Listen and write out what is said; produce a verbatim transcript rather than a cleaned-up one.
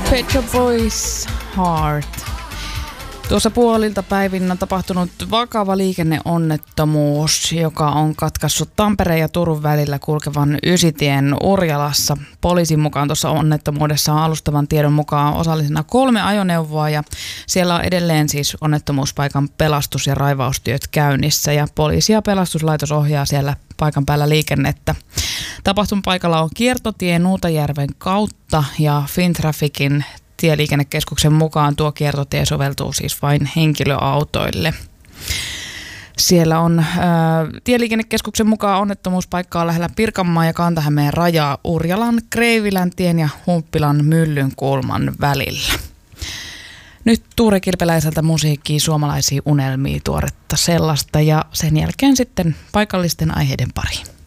Pet Shop Boys, Heart. Tuossa puolilta päivin on tapahtunut vakava liikenneonnettomuus, joka on katkaissut Tampereen ja Turun välillä kulkevan Ysitien Urjalassa. Poliisin mukaan tuossa onnettomuudessa on alustavan tiedon mukaan osallisena kolme ajoneuvoa ja siellä on edelleen siis onnettomuuspaikan pelastus- ja raivaustyöt käynnissä ja poliisi ja pelastuslaitos ohjaa siellä paikan päällä liikennettä. Tapahtuman paikalla on kiertotie Nuutajärven kautta ja Fintrafficin Tieliikennekeskuksen mukaan tuo kiertotie soveltuu siis vain henkilöautoille. Siellä on ää, Tieliikennekeskuksen mukaan onnettomuuspaikka on lähellä Pirkanmaan ja Kanta-Hämeen rajaa Urjalan, Kreiviläntien ja Humppilan Myllynkulman välillä. Nyt Tuure Kilpeläiseltä musiikkia suomalaisia unelmia, tuoretta sellaista ja sen jälkeen sitten paikallisten aiheiden pariin.